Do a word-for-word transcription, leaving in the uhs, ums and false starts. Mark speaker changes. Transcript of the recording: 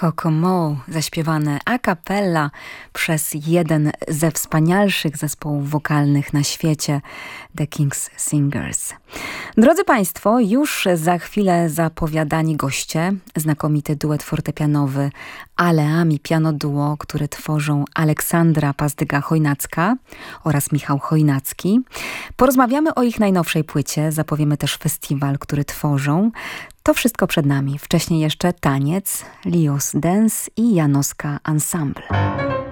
Speaker 1: Kokomo, zaśpiewane a cappella przez jeden ze wspanialszych zespołów wokalnych na świecie, The King's Singers. Drodzy Państwo, już za chwilę zapowiadani goście, znakomity duet fortepianowy Aleami Piano Duo, który tworzą Aleksandra Pazdyga-Chojnacka oraz Michał Chojnacki. Porozmawiamy o ich najnowszej płycie, zapowiemy też festiwal, który tworzą. To wszystko przed nami. Wcześniej jeszcze taniec, Lios Dance i Janoska Ensemble.